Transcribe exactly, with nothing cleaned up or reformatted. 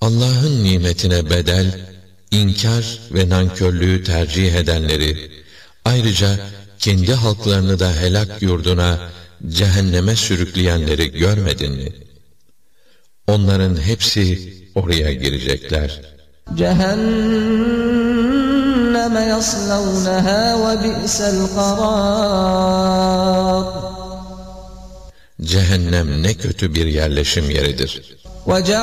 Allah'ın nimetine bedel, inkar ve nankörlüğü tercih edenleri, ayrıca kendi halklarını da helak yurduna, cehenneme sürükleyenleri görmedin mi? Onların hepsi oraya girecekler. Cehenneme yaslawnaha ve bi'sel karar. Cehennem ne kötü bir yerleşim yeridir.